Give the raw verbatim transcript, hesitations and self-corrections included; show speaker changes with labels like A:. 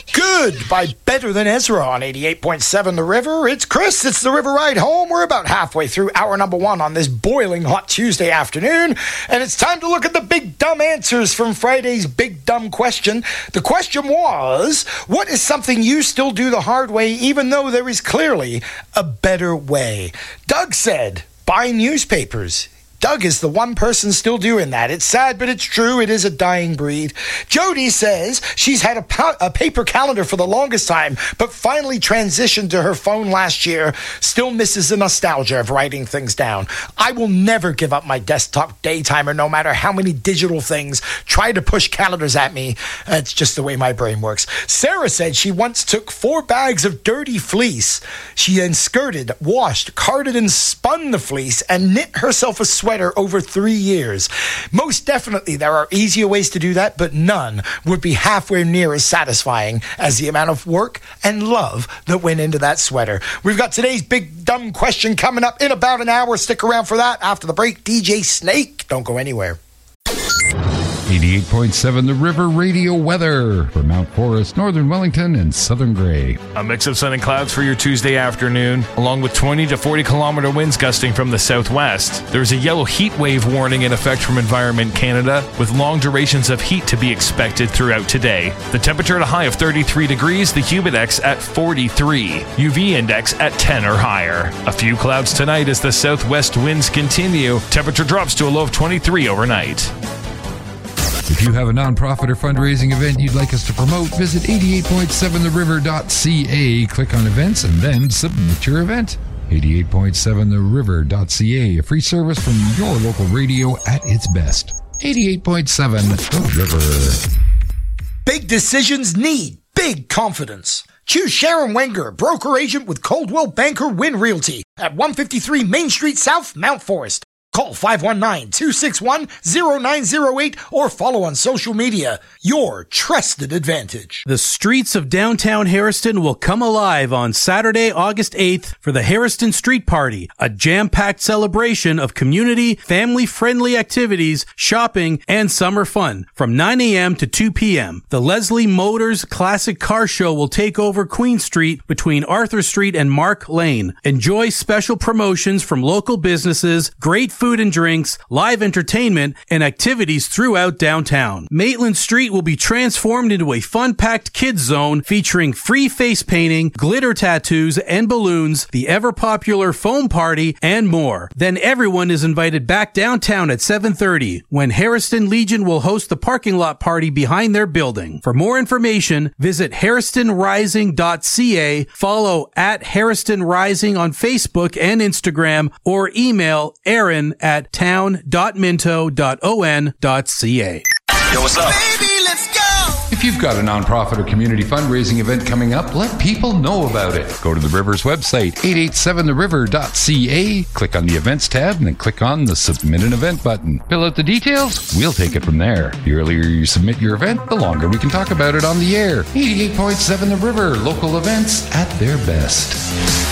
A: Good by Better Than Ezra on eighty-eight point seven The River. It's Chris. It's the River Ride Home. We're about halfway through hour number one on this boiling hot Tuesday afternoon, and it's time to look at the big dumb answers from Friday's big dumb question. The question was, what is something you still do the hard way even though there is clearly a better way? Doug said, buy newspapers. Doug is the one person still doing that. It's sad, but it's true. It is a dying breed. Jody says she's had a, pa- a paper calendar for the longest time, but finally transitioned to her phone last year. Still misses the nostalgia of writing things down. I will never give up my desktop daytimer, no matter how many digital things try to push calendars at me. That's just the way my brain works. Sarah said she once took four bags of dirty fleece. She then skirted, washed, carded, and spun the fleece and knit herself a sweater over three years. Most definitely there are easier ways to do that, but none would be halfway near as satisfying as the amount of work and love that went into that sweater. We've got today's big dumb question coming up in about an hour. Stick around for that. After the break, D J Snake. Don't go anywhere.
B: eighty-eight point seven The River Radio weather for Mount Forest, Northern Wellington, and Southern Grey.
C: A mix of sun and clouds for your Tuesday afternoon, along with twenty to forty kilometer winds gusting from the southwest. There's a yellow heat wave warning in effect from Environment Canada, with long durations of heat to be expected throughout today. The temperature at a high of thirty-three degrees, the humidex at forty-three, U V index at ten or higher. A few clouds tonight as the southwest winds continue. Temperature drops to a low of twenty-three overnight.
B: If you have a nonprofit or fundraising event you'd like us to promote, visit eighty-eight point seven the river dot c a, click on events, and then submit your event. eighty-eight point seven the river dot c a, a free service from your local radio at its best. eighty-eight point seven The River.
A: Big decisions need big confidence. Choose Sharon Wenger, broker agent with Coldwell Banker Win Realty at one fifty-three Main Street South, Mount Forest. Call five one nine, two six one, zero nine zero eight or follow on social media. Your trusted advantage.
D: The streets of downtown Harriston will come alive on Saturday, August eighth for the Harriston Street Party, a jam-packed celebration of community, family-friendly activities, shopping, and summer fun from nine a.m. to two p.m. The Leslie Motors Classic Car Show will take over Queen Street between Arthur Street and Mark Lane. Enjoy special promotions from local businesses, great food and drinks, live entertainment, and activities throughout downtown. Maitland Street will be transformed into a fun-packed kids zone featuring free face painting, glitter tattoos and balloons, the ever-popular foam party, and more. Then everyone is invited back downtown at seven thirty when Harriston Legion will host the parking lot party behind their building. For more information, visit harriston rising dot c a, follow at Harriston Rising on Facebook and Instagram, or email Aaron at town dot minto dot o n dot c a.
C: Yo, what's up?
E: Baby, let's go!
B: If you've got a nonprofit or community fundraising event coming up, let people know about it. Go to the River's website, eight eight seven the river dot c a, click on the Events tab, and then click on the Submit an Event button. Fill out the details, we'll take it from there. The earlier you submit your event, the longer we can talk about it on the air. eighty-eight point seven The River, local events at their best.